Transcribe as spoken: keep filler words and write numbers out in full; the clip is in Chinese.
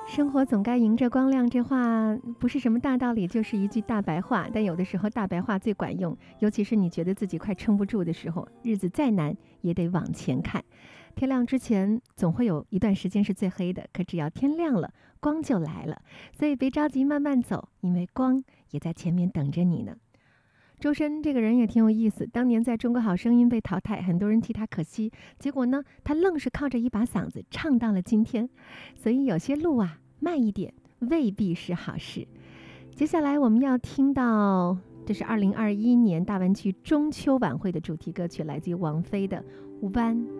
生活总该迎着光亮，这话不是什么大道理，就是一句大白话。但有的时候大白话最管用，尤其是你觉得自己快撑不住的时候，日子再难也得往前看。天亮之前总会有一段时间是最黑的，可只要天亮了，光就来了。所以别着急，慢慢走，因为光也在前面等着你呢。周深这个人也挺有意思，当年在中国好声音被淘汰，很多人替他可惜，结果呢，他愣是靠着一把嗓子唱到了今天。所以有些路啊，慢一点未必是好事。接下来我们要听到，这是二零二一年大湾区中秋晚会的主题歌曲，来自于王菲的《弯》。